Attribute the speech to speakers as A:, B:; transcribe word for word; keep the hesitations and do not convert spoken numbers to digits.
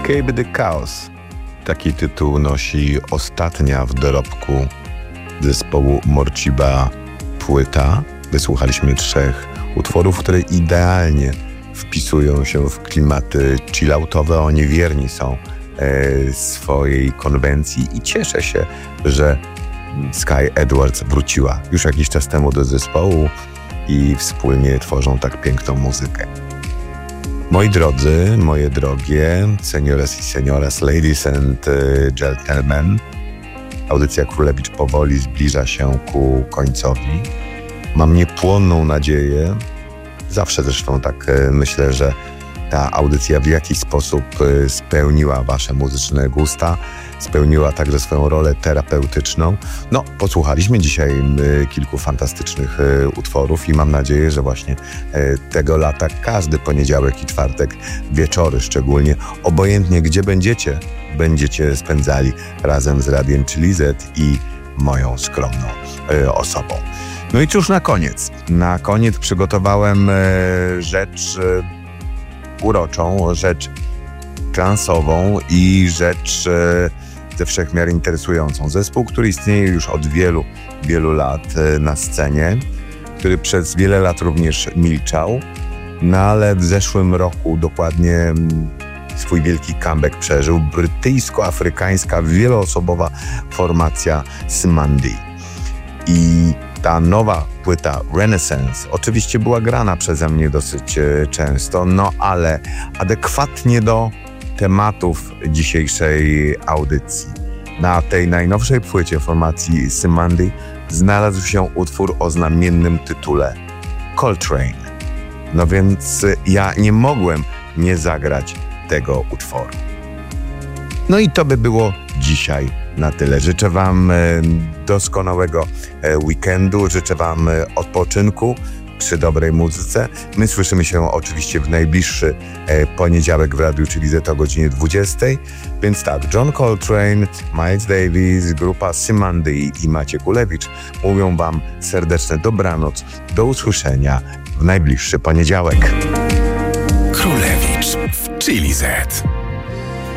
A: Escape the Chaos. Taki tytuł nosi ostatnia w dorobku zespołu Morciba płyta. Wysłuchaliśmy trzech utworów, które idealnie wpisują się w klimaty chilloutowe. Oni wierni są e, swojej konwencji i cieszę się, że Sky Edwards wróciła już jakiś czas temu do zespołu i wspólnie tworzą tak piękną muzykę. Moi drodzy, moje drogie, seniores i senioras, ladies and gentlemen, audycja Królewicz powoli zbliża się ku końcowi. Mam niepłonną nadzieję, zawsze zresztą tak myślę, że ta audycja w jakiś sposób spełniła wasze muzyczne gusta, spełniła także swoją rolę terapeutyczną. No, posłuchaliśmy dzisiaj kilku fantastycznych utworów i mam nadzieję, że właśnie tego lata każdy poniedziałek i czwartek wieczory szczególnie, obojętnie gdzie będziecie, będziecie spędzali razem z Radiem Chili Z i moją skromną osobą. No i cóż na koniec? Na koniec przygotowałem rzecz uroczą, rzecz transową i rzecz ze wszechmiar interesującą. Zespół, który istnieje już od wielu, wielu lat na scenie, który przez wiele lat również milczał, no ale w zeszłym roku dokładnie swój wielki comeback przeżył. Brytyjsko-afrykańska, wieloosobowa formacja Simandi. I ta nowa płyta Renaissance oczywiście była grana przeze mnie dosyć często, no ale adekwatnie do tematów dzisiejszej audycji. Na tej najnowszej płycie formacji Simandi znalazł się utwór o znamiennym tytule Coltrane. No więc ja nie mogłem nie zagrać tego utworu. No i to by było dzisiaj na tyle. Życzę wam doskonałego weekendu, życzę wam odpoczynku przy dobrej muzyce. My słyszymy się oczywiście w najbliższy poniedziałek w Radiu Chili Z o godzinie dwudziestej. Więc tak, John Coltrane, Miles Davis, grupa Simandi i Maciek Kulewicz mówią wam serdeczne dobranoc. Do usłyszenia w najbliższy poniedziałek.
B: Królewicz w Chili Z.